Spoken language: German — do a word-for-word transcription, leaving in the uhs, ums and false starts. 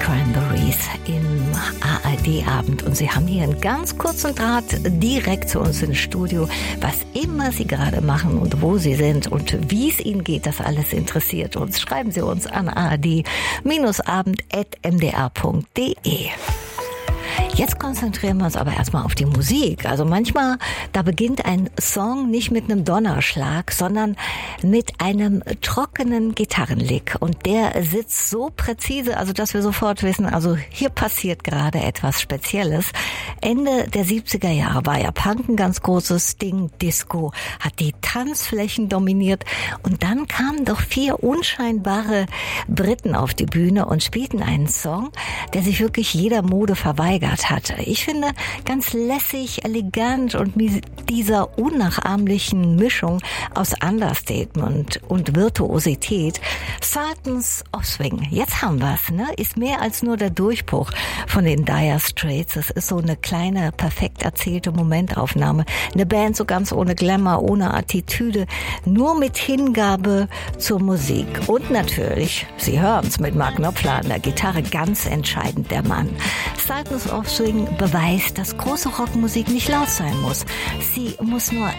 Cranberries im A R D-Abend und Sie haben hier einen ganz kurzen Draht direkt zu uns ins Studio. Was immer Sie gerade machen und wo Sie sind und wie es Ihnen geht, das alles interessiert uns. Schreiben Sie uns an a r d abend at m d r punkt d e. Jetzt konzentrieren wir uns aber erstmal auf die Musik. Also manchmal, da beginnt ein Song nicht mit einem Donnerschlag, sondern mit einem trockenen Gitarrenlick. Und der sitzt so präzise, also dass wir sofort wissen, also hier passiert gerade etwas Spezielles. Ende der siebziger Jahre war ja Punk ein ganz großes Ding. Disco hat die Tanzflächen dominiert. Und dann kamen doch vier unscheinbare Briten auf die Bühne und spielten einen Song, der sich wirklich jeder Mode verweigert hat. Ich finde, ganz lässig, elegant und mit dieser unnachahmlichen Mischung aus Understatement und Virtuosität. Sultans of Swing, jetzt haben wir es, ne? Ist mehr als nur der Durchbruch von den Dire Straits. Es ist so eine kleine, perfekt erzählte Momentaufnahme. Eine Band so ganz ohne Glamour, ohne Attitüde, nur mit Hingabe zur Musik. Und natürlich, Sie hören es mit Mark Knopfler an der Gitarre, ganz entscheidend der Mann. Sultans of Swing beweist, dass große Rockmusik nicht laut sein muss. Sie muss nur